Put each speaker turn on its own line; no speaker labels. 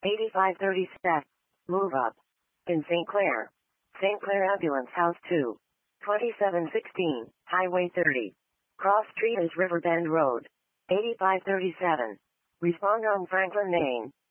8537. Move up. In St. Clair. St. Clair Ambulance House 2. 2716, Highway 30. Cross Street is Riverbend Road. 8537. Respond on Franklin, Maine.